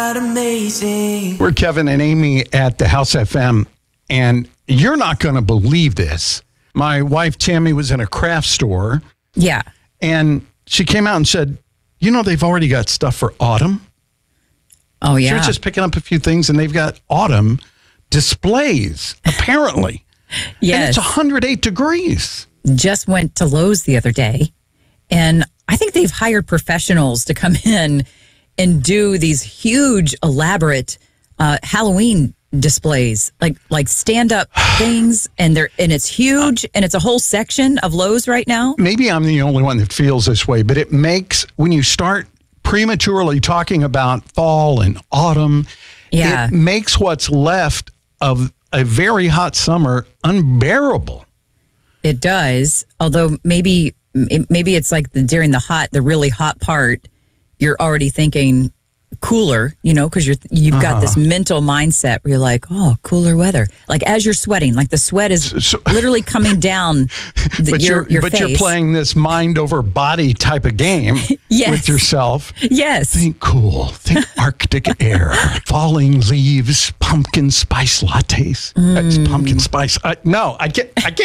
Amazing. We're Kevin and Amy at the House FM, and you're not going to believe this. My wife, Tammy, was in a craft store. Yeah. And she came out and said, they've already got stuff for autumn. Oh, yeah. She was just picking up a few things, and they've got autumn displays, apparently. Yes. And it's 108 degrees. Just went to Lowe's the other day, and I think they've hired professionals to come in and do these huge, elaborate Halloween displays, like stand-up things, and it's huge, and it's a whole section of Lowe's right now. Maybe I'm the only one that feels this way, but it makes, when you start prematurely talking about fall and autumn, it makes what's left of a very hot summer unbearable. It does, although maybe it's like during the really hot part, you're already thinking cooler, because you've got this mental mindset where you're like, oh, cooler weather. Like as you're sweating, like the sweat is literally coming down your face. But you're playing this mind over body type of game with yourself. Yes. Think cool. Think Arctic air. Falling leaves. Pumpkin spice lattes. Pumpkin spice. No, I can't.